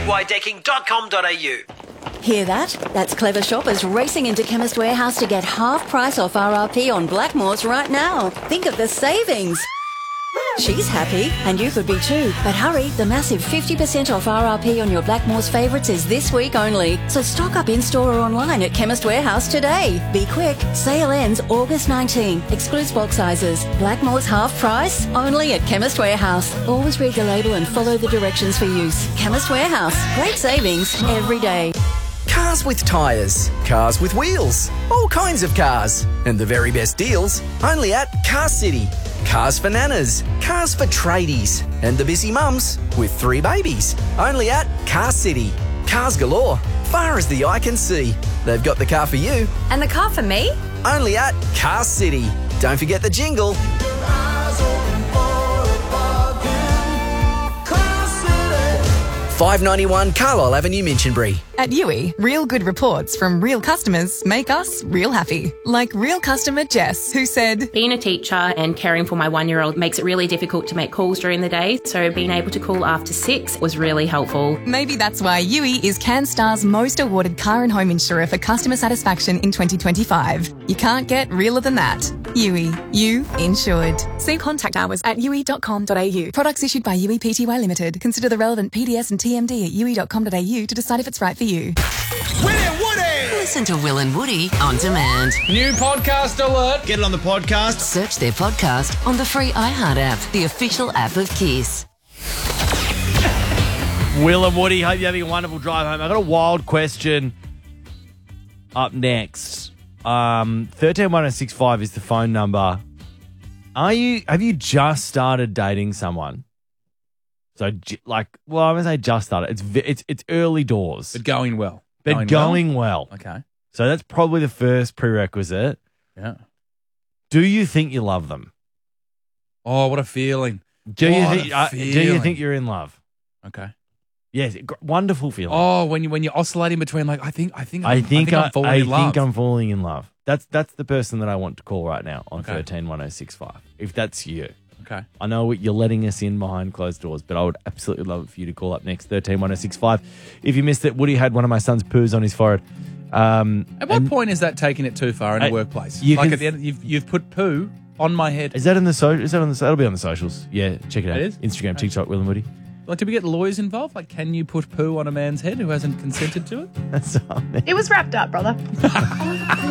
tydecking.com.au. Hear that? That's clever shoppers racing into Chemist Warehouse to get half price off RRP on Blackmores right now. Think of the savings. She's happy, and you could be too. But hurry, the massive 50% off RRP on your Blackmores favourites is this week only. So stock up in-store or online at Chemist Warehouse today. Be quick. Sale ends August 19. Excludes bulk sizes. Blackmores half price, only at Chemist Warehouse. Always read the label and follow the directions for use. Chemist Warehouse. Great savings every day. Cars with tyres, cars with wheels, all kinds of cars. And the very best deals, only at Car City. Cars for nanas, cars for tradies, and the busy mums with 3 babies. Only at Car City. Cars galore, far as the eye can see. They've got the car for you. And the car for me? Only at Car City. Don't forget the jingle. $5.91 Carlisle Avenue, Minchinbury. At Yui, real good reports from real customers make us real happy. Like real customer Jess, who said, being a teacher and caring for my 1-year-old makes it really difficult to make calls during the day, so being able to call after 6 was really helpful. Maybe that's why Yui is CanStar's most awarded car and home insurer for customer satisfaction in 2025. You can't get realer than that. Yui, you insured. See contact hours at yui.com.au. Products issued by Yui Pty Limited. Consider the relevant PDS and TMD at yui.com.au to decide if it's right for you. Will and Woody! Listen to Will and Woody on demand. New podcast alert. Get it on the podcast. Search their podcast on the free iHeart app, the official app of Kiss. Will and Woody, hope you're having a wonderful drive home. I've got a wild question up next. 131065 is the phone number. Have you just started dating someone? So, I'm going to say just started. It's early doors. But going well. Going well. Okay. So that's probably the first prerequisite. Yeah. Do you think you love them? Oh, what a feeling. Do you think you're in love? Okay. Yes, wonderful feeling. Oh, when you're oscillating between I think I'm falling in love. That's the person that I want to call right now on 131065. If that's you. Okay. I know you're letting us in behind closed doors, but I would absolutely love it for you to call up next 131065. If you missed it, Woody had one of my son's poos on his forehead. At what point is that taking it too far in a workplace? At the end, you've put poo on my head. Is that in the That'll be on the socials. Yeah, check it out. It is? Instagram, TikTok, Will and Woody. Like, did we get lawyers involved? Like, can you put poo on a man's head who hasn't consented to it? That's It was wrapped up, brother.